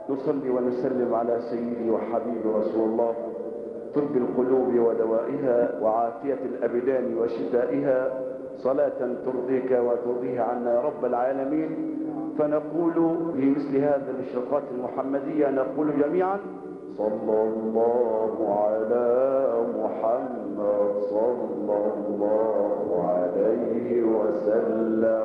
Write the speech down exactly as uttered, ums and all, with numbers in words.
نصلي ونسلم على سيدي وحبيبي رسول الله، طب القلوب ودوائها وعافية الأبدان وشفائها، صلاة ترضيك وترضيها عنا يا رب العالمين. فنقول في مثل هذا الإشراقات المحمدية نقول جميعا: صلى الله على محمد صلى الله عليه وسلم.